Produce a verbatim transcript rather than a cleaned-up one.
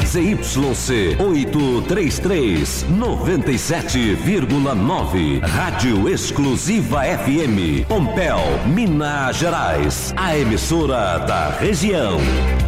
Z Y C oitocentos e trinta e três, noventa e sete vírgula nove. Rádio Exclusiva F M, Pompéu, Minas Gerais. A emissora da região.